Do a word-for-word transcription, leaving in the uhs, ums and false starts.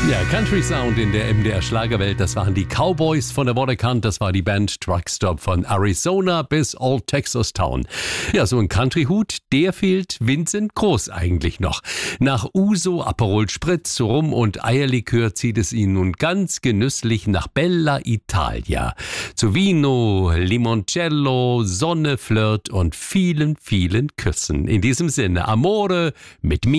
Ja, Country Sound in der M D R Schlagerwelt, das waren die Cowboys von der Waterkant, das war die Band Truckstop von Arizona bis Old Texas Town. Ja, so ein Country-Hut, der fehlt Vincent Groß eigentlich noch. Nach Uso, Aperol Spritz, Rum und Eierlikör zieht es ihn nun ganz genüsslich nach Bella Italia. Zu Vino, Limoncello, Sonne, Flirt und vielen, vielen Küssen. In diesem Sinne, Amore mit mir.